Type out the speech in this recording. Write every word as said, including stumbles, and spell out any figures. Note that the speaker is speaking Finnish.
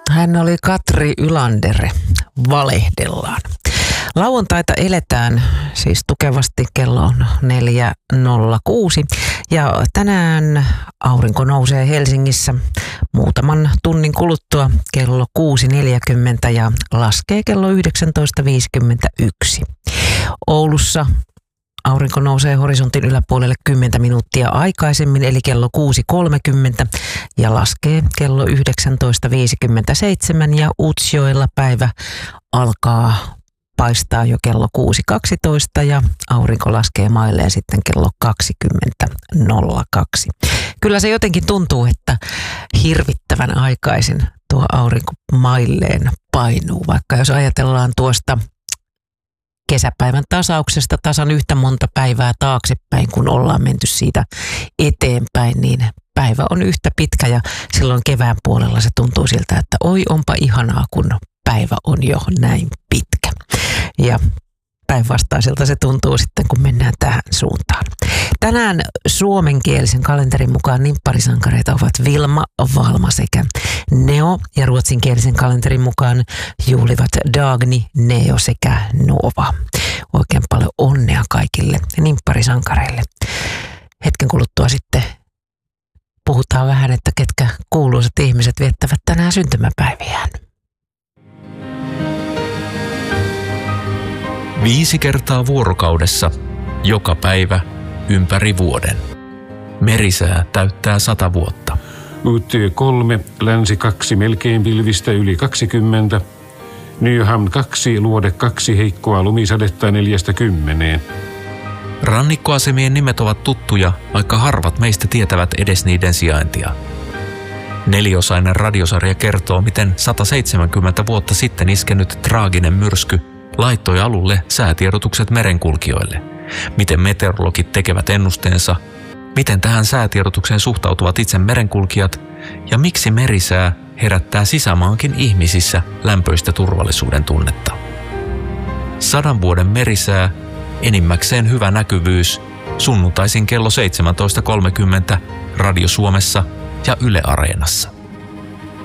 Hän oli Katri Ylander, valehdellaan. Lauantaita eletään siis tukevasti, kello on neljä nolla kuusi ja tänään aurinko nousee Helsingissä muutaman tunnin kuluttua kello kuusi neljäkymmentä ja laskee kello yhdeksäntoista viisikymmentäyksi. Oulussa aurinko nousee horisontin yläpuolelle kymmenen minuuttia aikaisemmin, eli kello kuusi kolmekymmentä ja laskee kello yhdeksäntoista viisikymmentäseitsemän ja Utsjoella päivä alkaa paistaa jo kello kuusi kaksitoista ja aurinko laskee mailleen sitten kello kaksikymmentä nolla kaksi. Kyllä se jotenkin tuntuu, että hirvittävän aikaisin tuo aurinko mailleen painuu, vaikka jos ajatellaan tuosta kesäpäivän tasauksesta tasan yhtä monta päivää taaksepäin, kun ollaan menty siitä eteenpäin, niin päivä on yhtä pitkä ja silloin kevään puolella se tuntuu siltä, että oi onpa ihanaa, kun päivä on jo näin pitkä. Ja päinvastaiselta se tuntuu sitten, kun mennään tähän suuntaan. Tänään suomenkielisen kalenterin mukaan nimpparisankareita ovat Vilma, Valma sekä Neo ja ruotsinkielisen kalenterin mukaan juhlivat Dagny, Neo sekä Nova. Oikein paljon onnea kaikille nimpparisankareille. Hetken kuluttua sitten puhutaan vähän, että ketkä kuuluisat ihmiset viettävät tänään syntymäpäiviään. Viisi kertaa vuorokaudessa, joka päivä, ympäri vuoden. Merisää täyttää sata vuotta. Uuttie kolme, länsi kaksi, melkein pilvistä yli kaksikymmentä. Nyham kaksi, luode kaksi, heikkoa lumisadetta neljästä kymmeneen. Rannikkoasemien nimet ovat tuttuja, vaikka harvat meistä tietävät edes niiden sijaintia. Neliosainen radiosarja kertoo, miten sata seitsemänkymmentä vuotta sitten iskenyt traaginen myrsky laittoi alulle säätiedotukset merenkulkijoille. Miten meteorologit tekevät ennusteensa, miten tähän säätiedotukseen suhtautuvat itse merenkulkijat ja miksi merisää herättää sisämaankin ihmisissä lämpöistä turvallisuuden tunnetta. Sadan vuoden merisää, enimmäkseen hyvä näkyvyys, sunnuntaisin kello seitsemäntoista kolmekymmentä Radio Suomessa ja Yle Areenassa.